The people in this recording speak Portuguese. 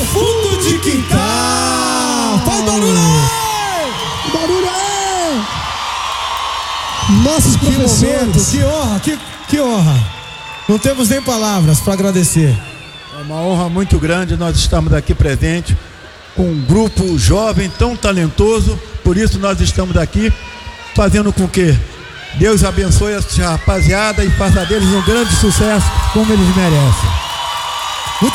fundo de quintal. Faz barulho aí! Barulho aí! Nossos professores. Que momento, que honra, que honra. Não temos nem palavras para agradecer. É uma honra muito grande nós estamos aqui presentes com um grupo jovem tão talentoso. Por isso nós estamos aqui fazendo com que Deus abençoe essa rapaziada e faça deles um grande sucesso como eles merecem.